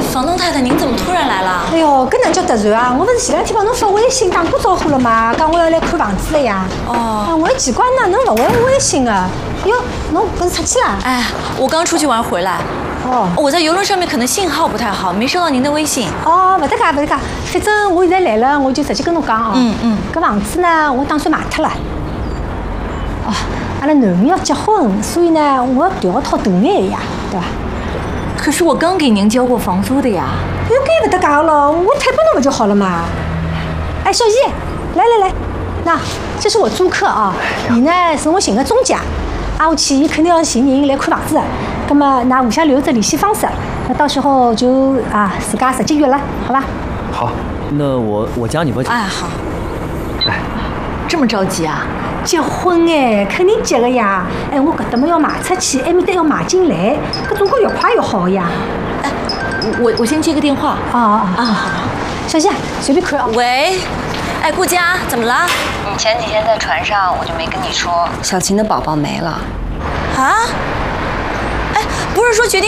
房东太太，您怎么突然来了？ 哎呦，搿哪叫突然啊！我不是前两天帮侬发微信打过招呼了吗？讲我要来看房子了呀。 哦， 我还奇怪哪能勿回我微信啊？哟，侬不是出去啦？ 哎，我刚出去玩回来。 哦， 我在游轮上面可能信号不太好，没收到您的微信。 哦，勿得介，勿得介，反正我现在来了，我就直接跟侬讲哦。搿房子呢，我打算卖脱了。哦，阿拉囡儿要结婚，所以呢，我要调套大眼呀，对伐？ 可是我刚给您交过房租的呀。 有搿勿得介了，我退拨侬勿就好了嘛？哎，小姨，来，那这是我租客啊，伊呢是我寻个中介，挨下去伊肯定要寻人来看房子的，葛么㑚互相留着联系方式，那到时候就自家直接约了，好吧？ 好，那我加你微信。 哎，好。 哎， 这么着急啊？ 结婚哎，肯定结个呀！哎，我搿搭么要卖出去，埃面搭要买进来，搿总归越快越好呀！ 哎，我先接个电话。 好，小姐随便看啊。 喂，哎，顾佳，怎么了？ 你前几天在船上，我就没跟你说，小琴的宝宝没了。 啊？哎，不是说决定